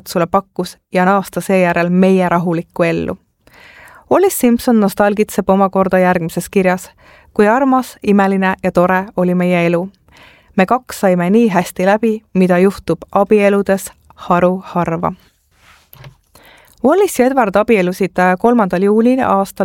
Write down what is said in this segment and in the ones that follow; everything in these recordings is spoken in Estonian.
sulle pakkus ja naasta seejärel meie rahulikku ellu. Wallis Simpson nostalgitseb omakorda järgmises kirjas, kui armas, imeline ja tore oli meie elu. Me kaks saime nii hästi läbi, mida juhtub abieludes haruharva. Wallis ja Edward abielusid 3. juulil aastal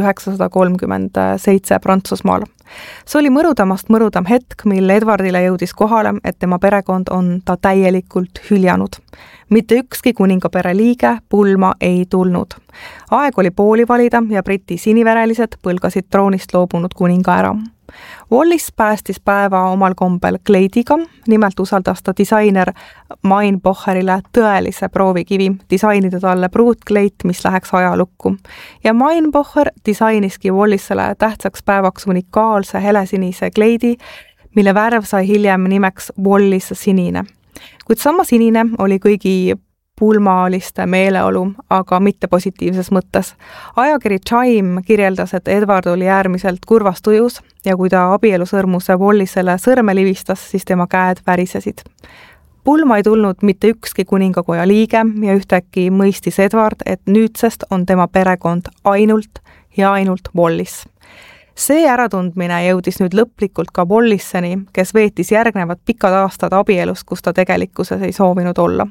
1937 Prantsusmaal. See oli mõrudam hetk, mil Edwardile jõudis kohale, et tema perekond on ta täielikult hüljanud. Mitte ükski kuningapere liige pulma ei tulnud. Aeg oli pooli valida ja Briti siniverelised põlgasid troonist loobunud kuninga ära. Wallis päästis päeva omal kombel kleidiga, nimelt usaldas ta disainer Meinbocherile tõelise proovikivi, disainida talle pruutkleit, mis läheks ajalukku. Ja Meinbocher disainiski Wallisele tähtsaks päevaks unikaalse helesinise kleidi, mille värv sai hiljem nimeks Wallis sinine. Kuid sama sinine oli kõigi pulmaaliste meeleolu, aga mitte positiivses mõttes. Ajakiri Time kirjeldas, et Edward oli äärmiselt kurvas tujus ja kui ta abielusõrmuse Wallisele sõrme livistas, siis tema käed värisesid. Pulma ei tulnud mitte ükski kuningakoja liige ja ühtäkki mõistis Edward, et nüüdsest on tema perekond ainult Wallis. See äratundmine jõudis nüüd lõplikult ka Wallisseni, kes veetis järgnevad pikad aastad abielus, kus ta tegelikkuses ei soovinud olla.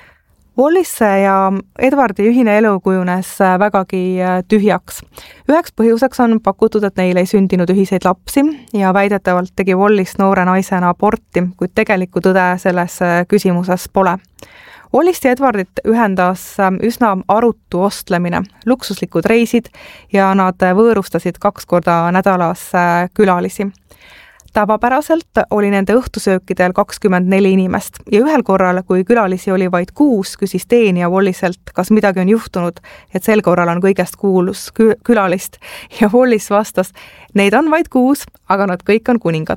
Wallisse ja Edwardi ühine elu kujunes vägagi tühjaks. Üheks põhjuseks on pakutud, et neil ei sündinud ühiseid lapsi ja väidetavalt tegi Wallis noore naisena aborti, kuid tegelikku tõde selles küsimuses pole. Wallist ja Edwardit ühendas üsna arutu ostlemine, luksuslikud reisid ja nad võõrustasid 2 korda nädalas külalisi. Tavapäraselt oli nende õhtusöökidel 24 inimest ja ühel korral, kui külalisi oli vaid 6, küsis teenija Walliselt, kas midagi on juhtunud, et sel korral on kõigest kuulus külalist ja Wallis vastas, neid on vaid 6, aga nad kõik on kuningad.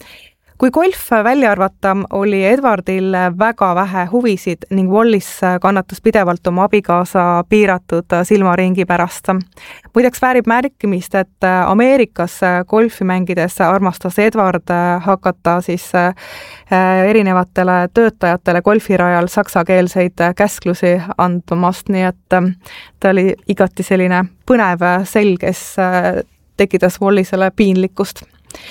Kui golf välja arvata, oli Edwardil väga vähe huvisid ning Wallis kannatas pidevalt oma abikaasa piiratud silmaringi pärast. Muideks väärib märkimist, et Ameerikas golfi mängides armastas Edward hakata siis erinevatele töötajatele golfirajal saksakeelseid käsklusi andmast, nii et ta oli igati selline põnev sel, kes tekitas Wallisele piinlikkust.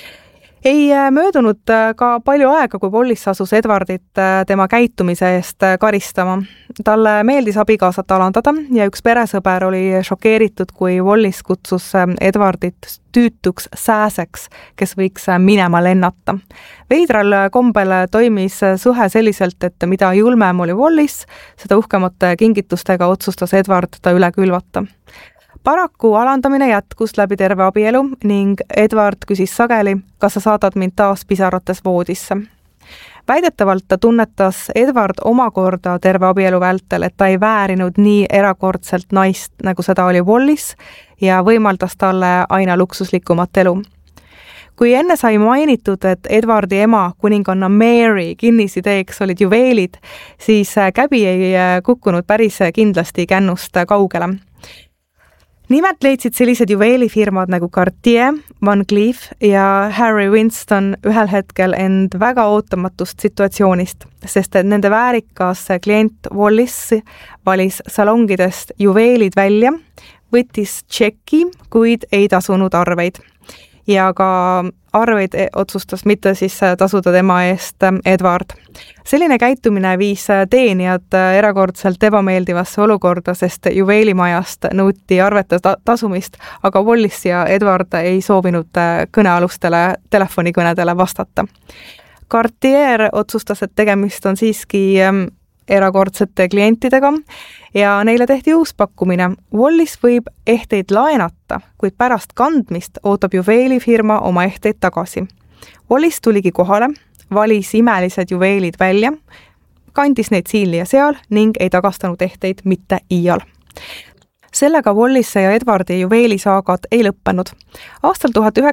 Ei möödunud ka palju aega, kui Wallis asus Edwardit tema käitumise eest karistama. Talle meeldis abikaasat alandada ja üks peresõber oli šokeeritud, kui Wallis kutsus Edwardit tüütuks sääseks, kes võiks minema lennata. Veidral kombel toimis suhe selliselt, et mida julmem oli Wallis, seda uhkemate kingitustega otsustas Edward ta üle külvata. Paraku alandamine jätkus läbi terve abielu ning Edward küsis sageli, kas sa saadad mind taas pisarates voodisse. Väidetavalt ta tunnetas Edward omakorda terve abielu vältel, et ta ei väärinud nii erakordselt naist, nagu seda oli Wallis ja võimaldas talle aina luksuslikumat elu. Kui enne sai mainitud, et Edwardi ema, kuninganna Mary, kinnisideeks olid juveelid, siis käbi ei kukkunud päris kindlasti kännust kaugele. Nimelt leidsid sellised juveelifirmad nagu Cartier, Van Cleef ja Harry Winston ühel hetkel end väga ootamatust situatsioonist, sest et nende väärikas klient Wallis valis salongidest juveelid välja, võttis tšeki, kuid ei tasunud arveid. Ja ka arveid otsustas mitte siis tasuda tema eest Edward. Selline käitumine viis teenijad erakordselt ebameeldivasse olukorda, sest juveelimajast nõuti arvete tasumist, aga Wallis ja Edward ei soovinud kõnealustele telefonikõnedele vastata. Cartier otsustas, et tegemist on siiski erakordsete klientidega ja neile tehti uus pakkumine. Wallis võib ehteid laenata, kuid pärast kandmist ootab juveelifirma oma ehteid tagasi. Wallis tuligi kohale, valis imelised juveelid välja, kandis neid siin ja seal ning ei tagastanud ehteid mitte iial. Sellega Wallisse ja Edwardi juveelisaagad ei lõppenud. Aastal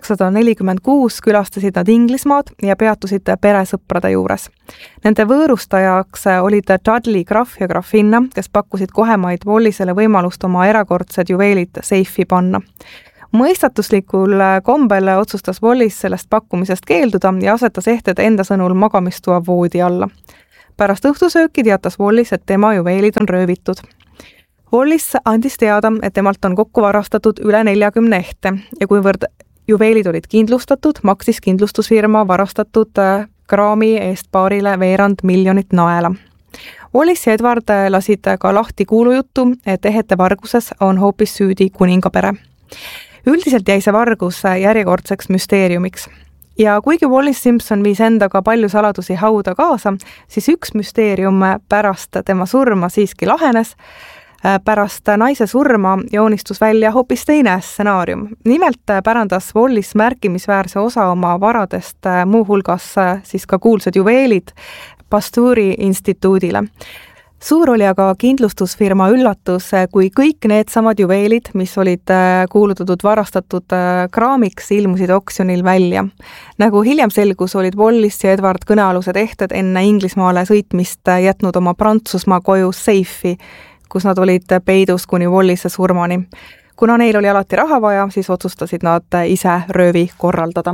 1946 külastasid nad Inglismaad ja peatusid peresõprade juures. Nende võõrustajaks olid Dudley Graff ja Graffinna, kes pakkusid kohemaid Wallisele võimalust oma erakordsed juveelid seifi panna. Mõistatuslikul kombel otsustas Wallis sellest pakkumisest keelduda ja asetas ehted enda sõnul magamistoa voodi alla. Pärast õhtusööki teatas Wallis, et tema juveelid on röövitud. Wallis andis teada, et temalt on kokku varastatud üle 40 ehte ja kuivõrd juveelid olid kindlustatud, maksis kindlustusfirma varastatud kraami eest paarile veerand miljonit naela. Wallis ja Edward lasid ka lahti kuulujuttu, et ehete varguses on hoopis süüdi kuningapere. Üldiselt jäi see vargus järjekordseks müsteeriumiks. Ja kuigi Wallis Simpson viis endaga palju saladusi hauda kaasa, siis üks müsteerium pärast tema surma siiski lahenes. Pärast naise surma joonistus välja hoopis teine stsenaarium. Nimelt pärandas Wallis märkimisväärse osa oma varadest, muuhulgas siis ka kuulsad juveelid Pasteuri instituudile. Suur oli aga kindlustusfirma üllatus, kui kõik need samad juveelid, mis olid kuulutatud varastatud kraamiks, ilmusid oksjonil välja. Nagu hiljem selgus, olid Wallis ja Edward kõnealused ehted enne Inglismaale sõitmist jätnud oma Prantsusmaa koju seifi, kus nad olid peidus kuni Wallise surmani. Kuna neil oli alati raha vaja, siis otsustasid nad ise röövi korraldada.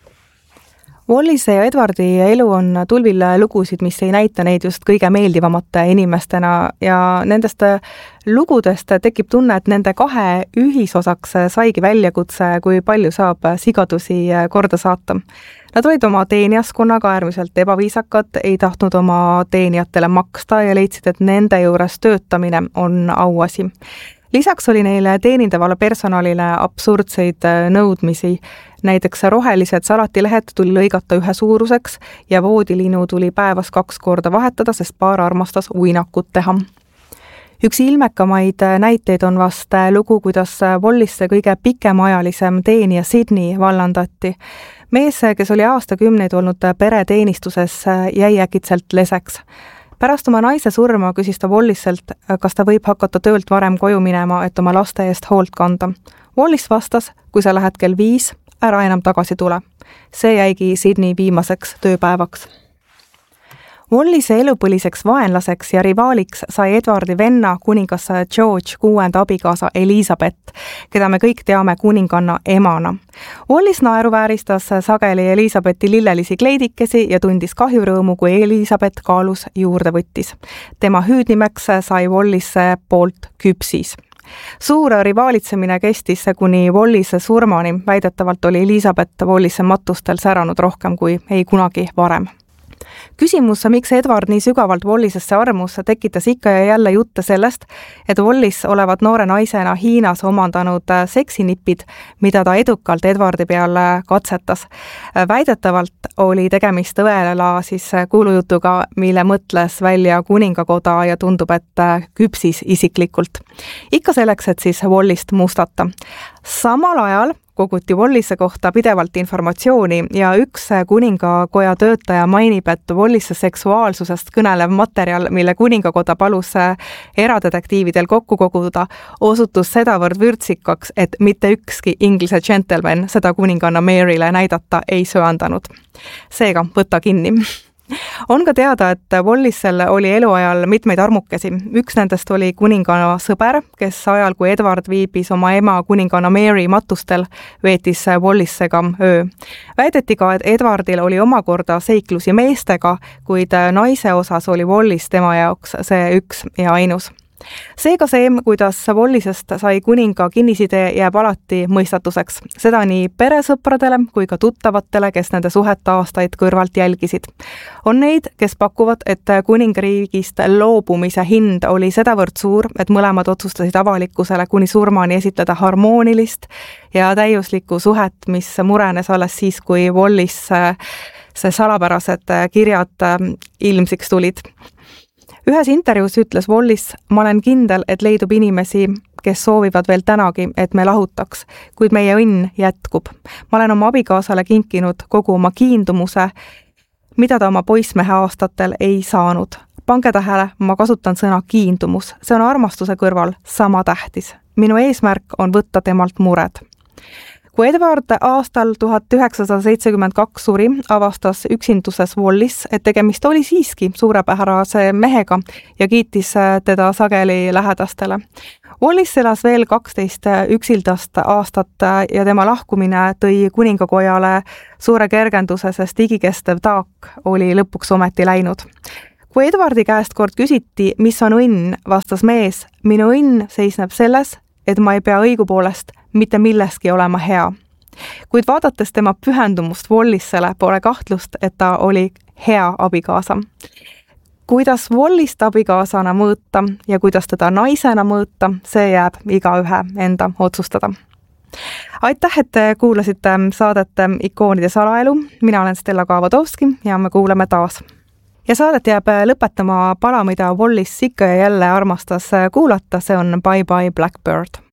Wallise ja Edwardi elu on tulvil lugusid, mis ei näita neid just kõige meeldivamate inimestena ja nendest lugudest tekib tunne, et nende kahe ühisosaks saigi väljakutse, kui palju saab sigadusi korda saata. Nad olid oma teenijaskonnaga äärmiselt ebaviisakad, ei tahtnud oma teenijatele maksta ja leidsid, et nende juures töötamine on auasi. Lisaks oli neile teenindavale personalile absurdseid nõudmisi. Näiteks rohelised salatilehed tuli lõigata ühe suuruseks ja voodilinu tuli päevas 2 korda vahetada, sest paar armastas uinakut teha. Üks ilmekamaid näiteid on vast lugu, kuidas Wallisse kõige pikemaajalisem teenija Sydney vallandati. Mees, kes oli aastakümneid olnud pereteenistuses, jäi äkitselt leseks. Pärast oma naise surma küsis ta Walliselt, kas ta võib hakata töölt varem koju minema, et oma laste eest hoolt kanda. Wallis vastas, kui sa lähed kell 5, ära enam tagasi tule. See jäigi Sydney viimaseks tööpäevaks. Wallise elupõliseks vaenlaseks ja rivaaliks sai Edwardi venna kuningas George 6. abikaasa Elizabeth, keda me kõik teame kuninganna emana. Wallis naeruvääristas sageli Elizabethi lillelisi kleidikesi ja tundis kahjurõõmu, kui Elizabeth kaalus juurde võttis. Tema hüüdnimeks sai Wallise poolt küpsis. Suur rivaalitsemine kestis kuni Wallise surmani, väidetavalt oli Elizabeth Wallise matustel säranud rohkem kui ei kunagi varem. Küsimus, miks Edward nii sügavalt Wallisesse armus, tekitas ikka ja jälle jutte sellest, et Wallis olevat noore naisena Hiinas omandanud seksinipid, mida ta edukalt Edwardi peal katsetas. Väidetavalt oli tegemist õela siis kuulujutuga, mille mõtles välja kuningakoda ja tundub, et küpsis isiklikult. Ikka selleks, et siis Wallist mustata. Samal ajal koguti Wallise kohta pidevalt informatsiooni ja üks kuningakoja töötaja mainib, et Wallise seksuaalsusest kõnelev materjal, mille kuningakoda palus eradetektiividel kokku koguda, osutus sedavõrd vürtsikaks, et mitte ükski Inglise gentleman seda kuninganna Maryle näidata ei söandanud. Seega, võta kinni. On ka teada, et Wallisel oli eluajal mitmeid armukesi. Üks nendest oli kuninganna sõber, kes ajal, kui Edward viibis oma ema kuninganna Mary matustel, veetis Wallissega öö. Väideti ka, et Edwardil oli omakorda seiklusi meestega, kuid naise osas oli Wallis tema jaoks see üks ja ainus. Seega see, kuidas Wallisest sai kuninga kinnisidee, jääb alati mõistatuseks. Seda nii peresõpradele kui ka tuttavatele, kes nende suhet aastaid kõrvalt jälgisid. On neid, kes pakuvad, et kuningriigist loobumise hind oli sedavõrd suur, et mõlemad otsustasid avalikkusele kuni surmani esitleda harmoonilist ja täiuslikku suhet, mis murenes alles siis, kui Wallis see salapärased kirjad ilmsiks tulid. Ühes intervjuus ütles Wallis, ma olen kindel, et leidub inimesi, kes soovivad veel tänagi, et me lahutaks, kuid meie õnn jätkub. Ma olen oma abikaasale kinkinud kogu oma kiindumuse, mida ta oma poissmehe aastatel ei saanud. Pange tähele, ma kasutan sõna kiindumus. See on armastuse kõrval sama tähtis. Minu eesmärk on võtta temalt mured. Kui Edward aastal 1972 suri, avastas üksinduses Wallis, et tegemist oli siiski suurepärase mehega ja kiitis teda sageli lähedastele. Wallis elas veel 12 üksildast aastat ja tema lahkumine tõi kuningakojale suure kergenduse, sest igikestev taak oli lõpuks ometi läinud. kui Edvardi käest kord küsiti, mis on õnn, vastas mees, minu õnn seisneb selles, et ma ei pea õigupoolest mitte milleski olema hea. Kuid vaadates tema pühendumust Wallissele, pole kahtlust, et ta oli hea abikaasa. Kuidas Wallist abikaasana mõõta ja kuidas teda naisena mõõta, see jääb igaühe enda otsustada. Aitäh, et te kuulasite saadet Ikoonide salaelu. Mina olen Stella Kaavadovski ja me kuuleme taas. Ja saadet jääb lõpetama pala, mida Wallis ikka ja jälle armastas kuulata, see on Bye Bye Blackbird.